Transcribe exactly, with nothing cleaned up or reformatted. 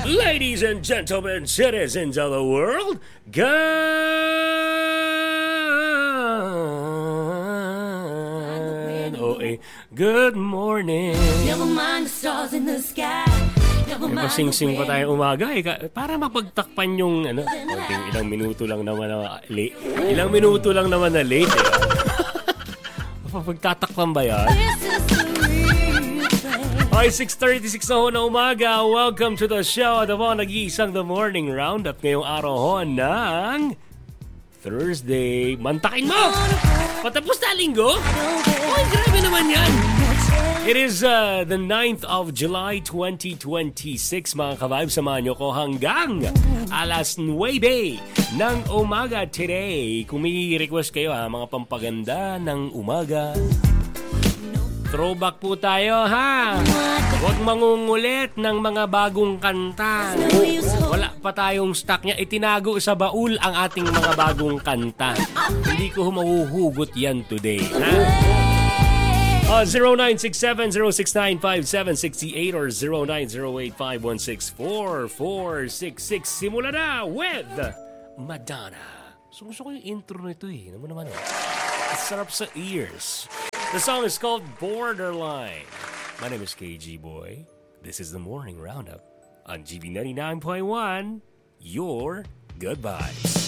Ladies and gentlemen, citizens of the world, good oh, eh. Good morning. Never mind the stars in the sky. Never May mind pasing-sing the pa tayo umaga eh, ka- para mapagtakpan yung ano, konting ilang minuto lang naman na late. Ilang minuto lang naman na late eh. Mapagtatakpan ba yan? This is the real thing. Okay, six thirty-six na ho na umaga. Welcome to the show. Ito po, nag-iisang The Morning Roundup ngayong araw ho ng Thursday. Mantakin mo! Patapos na linggo? Ay, grabe naman yan! It is uh, the ninth of July twenty twenty-six, mga kavibe. Samahan nyo ko hanggang alas nuwebe ng umaga today. Kung may request kayo ha, mga pampaganda ng umaga, throwback po tayo ha. Huwag mangungulit ng mga bagong kanta. Wala pa tayong stock niya. Itinago sa baul ang ating mga bagong kanta. Hindi ko mahuhugot yan today. Ha? Uh, zero nine six seven zero six nine five seven six eight or zero nine zero eight five one six four four six six. Simula na with Madonna. So gusto ko yung intro nito eh. Naman naman eh. Sarap sa ears. The song is called Borderline. My name is K G Boy. This is the Morning Roundup on G B ninety-nine point one. Your good vibes.